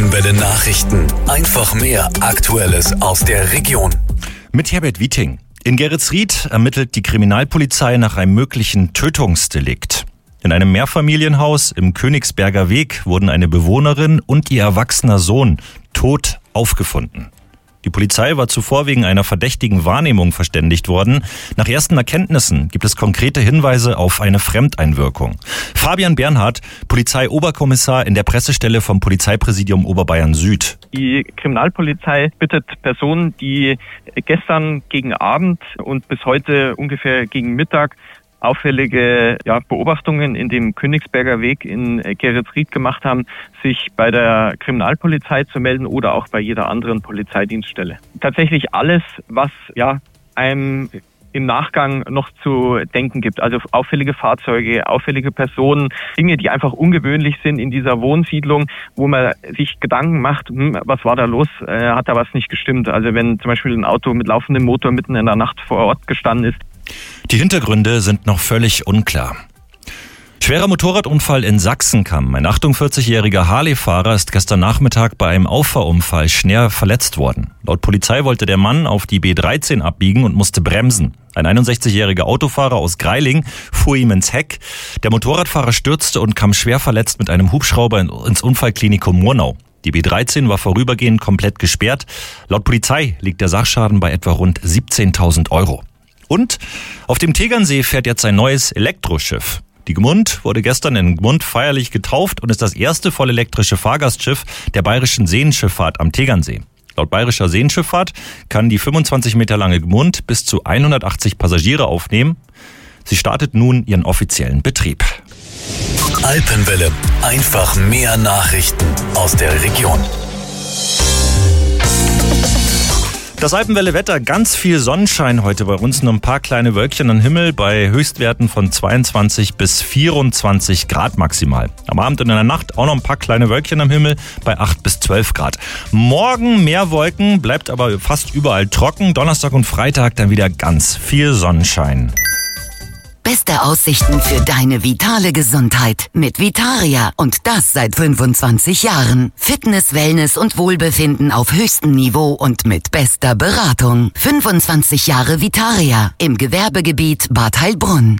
Alpenwelle Nachrichten. Einfach mehr Aktuelles aus der Region. Mit Herbert Wieting. In Geretsried ermittelt die Kriminalpolizei nach einem möglichen Tötungsdelikt. In einem Mehrfamilienhaus im Königsberger Weg wurden eine Bewohnerin und ihr erwachsener Sohn tot aufgefunden. Die Polizei war zuvor wegen einer verdächtigen Wahrnehmung verständigt worden. Nach ersten Erkenntnissen gibt es konkrete Hinweise auf eine Fremdeinwirkung. Fabian Bernhard, Polizeioberkommissar in der Pressestelle vom Polizeipräsidium Oberbayern Süd. Die Kriminalpolizei bittet Personen, die gestern gegen Abend und bis heute ungefähr gegen Mittag auffällige Beobachtungen in dem Königsberger Weg in Geretsried gemacht haben, sich bei der Kriminalpolizei zu melden oder auch bei jeder anderen Polizeidienststelle. Tatsächlich alles, was einem im Nachgang noch zu denken gibt. Also auffällige Fahrzeuge, auffällige Personen, Dinge, die einfach ungewöhnlich sind in dieser Wohnsiedlung, wo man sich Gedanken macht, was war da los? Hat da was nicht gestimmt? Also wenn zum Beispiel ein Auto mit laufendem Motor mitten in der Nacht vor Ort gestanden ist. Die Hintergründe sind noch völlig unklar. Schwerer Motorradunfall in Sachsenkamm. Ein 48-jähriger Harley-Fahrer ist gestern Nachmittag bei einem Auffahrunfall schwer verletzt worden. Laut Polizei wollte der Mann auf die B13 abbiegen und musste bremsen. Ein 61-jähriger Autofahrer aus Greiling fuhr ihm ins Heck. Der Motorradfahrer stürzte und kam schwer verletzt mit einem Hubschrauber ins Unfallklinikum Murnau. Die B13 war vorübergehend komplett gesperrt. Laut Polizei liegt der Sachschaden bei etwa rund 17.000 Euro. Und auf dem Tegernsee fährt jetzt ein neues Elektroschiff. Die Gmund wurde gestern in Gmund feierlich getauft und ist das erste vollelektrische Fahrgastschiff der Bayerischen Seenschifffahrt am Tegernsee. Laut Bayerischer Seenschifffahrt kann die 25 Meter lange Gmund bis zu 180 Passagiere aufnehmen. Sie startet nun ihren offiziellen Betrieb. Alpenwelle. Einfach mehr Nachrichten aus der Region. Das Alpenwelle-Wetter, ganz viel Sonnenschein heute bei uns, nur ein paar kleine Wölkchen am Himmel bei Höchstwerten von 22 bis 24 Grad maximal. Am Abend und in der Nacht auch noch ein paar kleine Wölkchen am Himmel bei 8 bis 12 Grad. Morgen mehr Wolken, bleibt aber fast überall trocken. Donnerstag und Freitag dann wieder ganz viel Sonnenschein. Beste Aussichten für deine vitale Gesundheit mit Vitaria und das seit 25 Jahren. Fitness, Wellness und Wohlbefinden auf höchstem Niveau und mit bester Beratung. 25 Jahre Vitaria im Gewerbegebiet Bad Heilbrunn.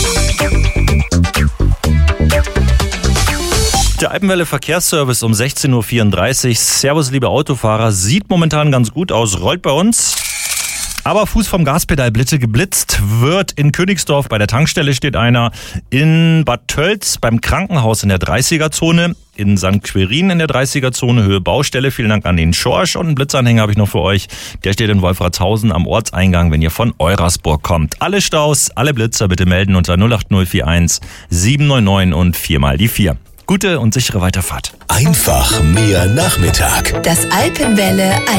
Der Alpenwelle Verkehrsservice um 16.34 Uhr. Servus, liebe Autofahrer. Sieht momentan ganz gut aus, rollt bei uns. Aber Fuß vom Gaspedal geblitzt wird. In Königsdorf bei der Tankstelle steht einer. In Bad Tölz beim Krankenhaus in der 30er-Zone. In St. Quirin in der 30er-Zone, Höhe Baustelle. Vielen Dank an den Schorsch. Und einen Blitzanhänger habe ich noch für euch. Der steht in Wolfratshausen am Ortseingang, wenn ihr von Eurasburg kommt. Alle Staus, alle Blitzer bitte melden unter 08041 799 und 4x4. Gute und sichere Weiterfahrt. Einfach mehr Nachmittag. Das Alpenwelle